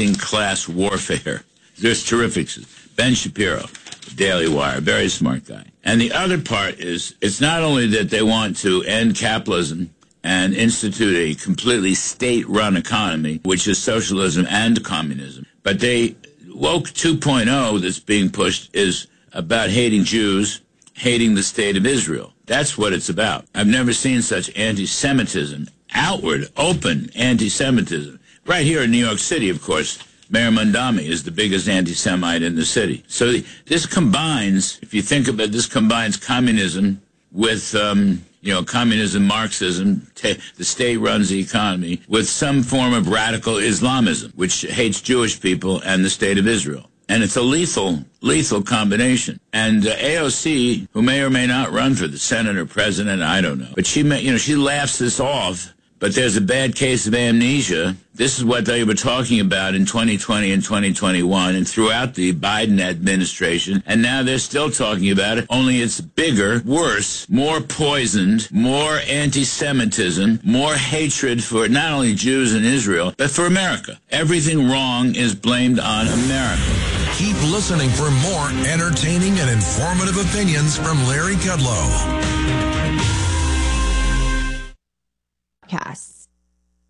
class warfare. There's terrific. Ben Shapiro, Daily Wire, very smart guy. And the other part is, it's not only that they want to end capitalism and institute a completely state-run economy, which is socialism and communism, but they, woke 2.0 that's being pushed is about hating Jews, hating the state of Israel. That's what it's about. I've never seen such anti-Semitism, outward, open anti-Semitism. Right here in New York City, of course, Mayor Mondami is the biggest anti-Semite in the city. So this combines, if you think about it, this combines communism with, communism, Marxism, the state runs the economy, with some form of radical Islamism, which hates Jewish people and the state of Israel. And it's a lethal combination. And AOC, who may or may not run for the Senate or president, I don't know, but she laughs this off. But there's a bad case of amnesia. This is what they were talking about in 2020 and 2021 and throughout the Biden administration. And now they're still talking about it, only it's bigger, worse, more poisoned, more anti-Semitism, more hatred for not only Jews and Israel, but for America. Everything wrong is blamed on America. Keep listening for more entertaining and informative opinions from Larry Kudlow. Podcasts.